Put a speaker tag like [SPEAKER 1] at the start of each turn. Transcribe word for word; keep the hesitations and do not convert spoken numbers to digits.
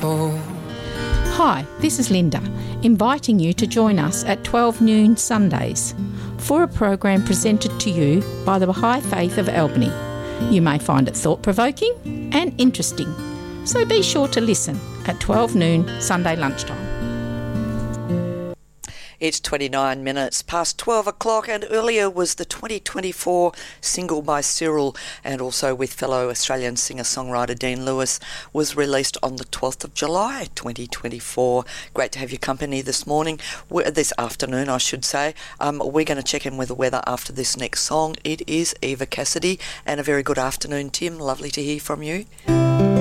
[SPEAKER 1] fall.
[SPEAKER 2] Hi, this is Linda, inviting you to join us at twelve noon Sundays for a program presented to you by the Baha'i Faith of Albany. You may find it thought-provoking and interesting, so be sure to listen at twelve noon Sunday lunchtime.
[SPEAKER 3] It's twenty-nine minutes past twelve o'clock, and earlier was the twenty twenty-four single by Cyril, and also with fellow Australian singer-songwriter Dean Lewis, was released on the twelfth of July twenty twenty-four. Great to have your company this morning, this afternoon I should say. Um, we're going to check in with the weather after this next song. It is Eva Cassidy, and a very good afternoon, Tim. Lovely to hear from you.